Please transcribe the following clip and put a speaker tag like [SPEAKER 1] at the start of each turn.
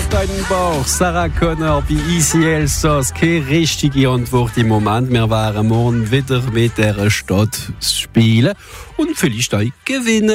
[SPEAKER 1] deinen Bauch. Sarah Connor bei Easy Elsass. Keine richtige Antwort im Moment. Wir werden morgen wieder mit dieser Stadt spielen und vielleicht auch gewinnen.